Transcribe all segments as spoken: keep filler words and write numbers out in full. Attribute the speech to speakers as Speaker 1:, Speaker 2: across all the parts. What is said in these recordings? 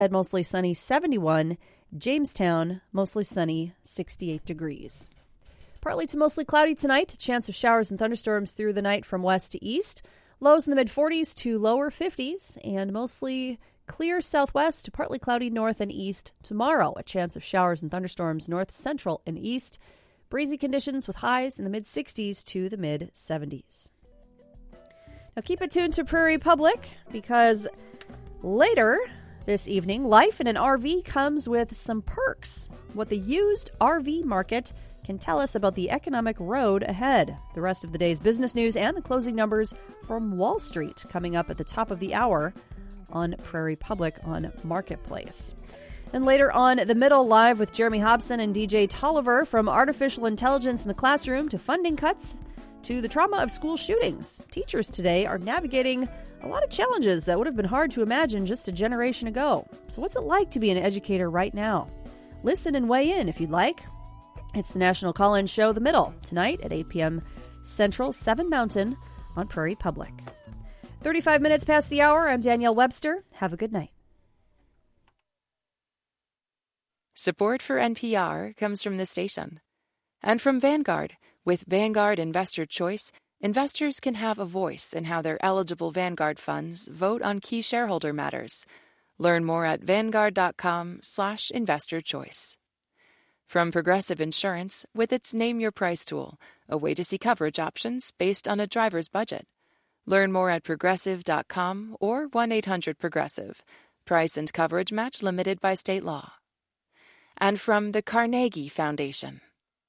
Speaker 1: mostly sunny, seventy-one. Jamestown, mostly sunny, sixty-eight degrees. Partly to mostly cloudy tonight. Chance of showers and thunderstorms through the night from west to east. Lows in the mid-forties to lower fifties. And mostly clear southwest to partly cloudy north and east tomorrow. A chance of showers and thunderstorms north, central, and east. Breezy conditions with highs in the mid-sixties to the mid-seventies. Now keep it tuned to Prairie Public because later this evening, life in an R V comes with some perks. What the used R V market can tell us about the economic road ahead. The rest of the day's business news and the closing numbers from Wall Street coming up at the top of the hour on Prairie Public on Marketplace. And later on, The Middle Live with Jeremy Hobson and D J Tolliver, from artificial intelligence in the classroom to funding cuts to the trauma of school shootings. Teachers today are navigating a lot of challenges that would have been hard to imagine just a generation ago. So what's it like to be an educator right now? Listen and weigh in if you'd like. It's the national call-in show, The Middle, tonight at eight p.m. Central, seven Mountain on Prairie Public. thirty-five minutes past the hour. I'm Danielle Webster. Have a good night.
Speaker 2: Support for N P R comes from the station and from Vanguard. With Vanguard Investor Choice, investors can have a voice in how their eligible Vanguard funds vote on key shareholder matters. Learn more at vanguard.com slash investor choice. From Progressive Insurance, with its Name Your Price tool, a way to see coverage options based on a driver's budget. Learn more at progressive dot com or one eight hundred progressive. Price and coverage match limited by state law. And from the Carnegie Foundation.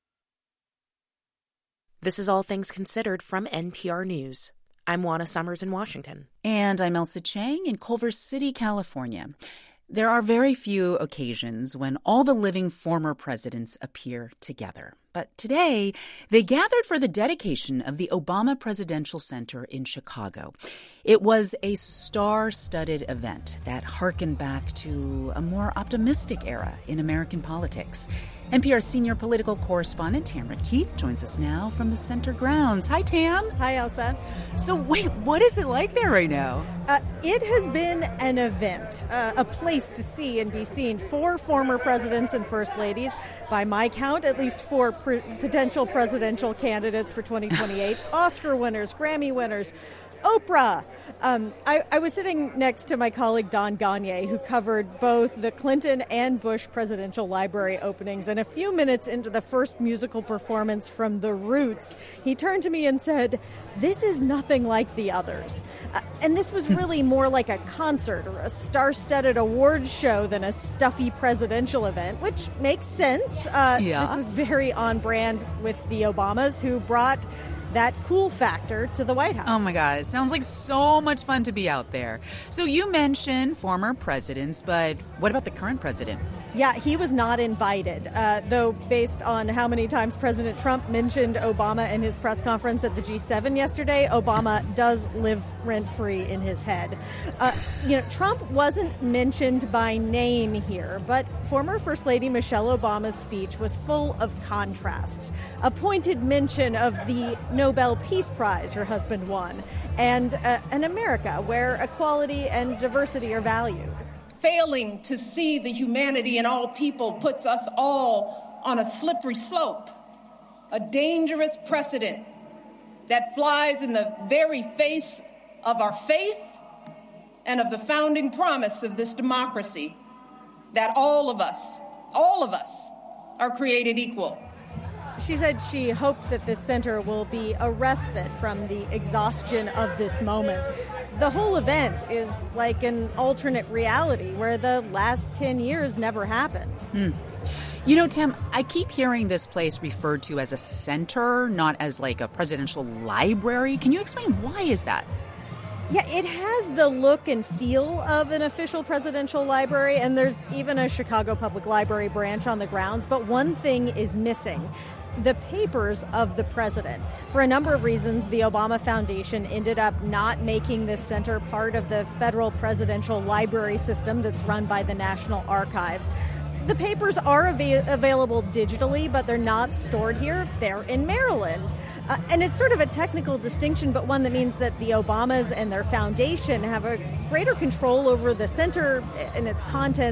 Speaker 3: This is All Things Considered from N P R News. I'm Juana Summers in Washington.
Speaker 4: And I'm Elsa Chang in Culver City, California. There are very few occasions when all the living former presidents appear together. But today, they gathered for the dedication of the Obama Presidential Center in Chicago. It was a star-studded event that harkened back to a more optimistic era in American politics. N P R senior political correspondent Tamara Keith joins us now from the center grounds. Hi, Tam.
Speaker 5: Hi, Elsa.
Speaker 4: So wait, what is it like there right now?
Speaker 5: Uh, it has been an event, uh, a place to see and be seen. Four former presidents and first ladies. By my count, at least four pr- potential presidential candidates for twenty twenty-eight. Oscar winners, Grammy winners, Oprah. Um, I, I was sitting next to my colleague Don Gagne, who covered both the Clinton and Bush presidential library openings. And a few minutes into the first musical performance from The Roots, he turned to me and said, "This is nothing like the others." Uh, and this was really more like a concert or a star-studded awards show than a stuffy presidential event, which makes sense. Uh,
Speaker 4: yeah.
Speaker 5: This was very on brand with the Obamas, who brought that cool factor to the White House.
Speaker 4: Oh my God, it sounds like so much fun to be out there. So you mentioned former presidents, but what about the current president?
Speaker 5: Yeah, he was not invited, uh, though based on how many times President Trump mentioned Obama in his press conference at the G seven yesterday, Obama does live rent-free in his head. Uh, you know, Trump wasn't mentioned by name here, but former First Lady Michelle Obama's speech was full of contrasts. A pointed mention of the Nobel Peace Prize her husband won, and uh, an America where equality and diversity are valued.
Speaker 6: Failing to see the humanity in all people puts us all on a slippery slope, a dangerous precedent that flies in the very face of our faith and of the founding promise of this democracy, that all of us, all of us, are created equal.
Speaker 5: She said she hoped that this center will be a respite from the exhaustion of this moment. The whole event is like an alternate reality where the last ten years never happened.
Speaker 4: Mm. You know, Tim, I keep hearing this place referred to as a center, not as like a presidential library. Can you explain why is that?
Speaker 5: Yeah, it has the look and feel of an official presidential library, and there's even a Chicago Public Library branch on the grounds, but one thing is missing: the papers of the president. For a number of reasons, the Obama Foundation ended up not making this center part of the federal presidential library system that's run by the National Archives. The papers are av- available digitally, but they're not stored here. They're in Maryland. Uh, and it's sort of a technical distinction, but one that means that the Obamas and their foundation have a greater control over the center and its content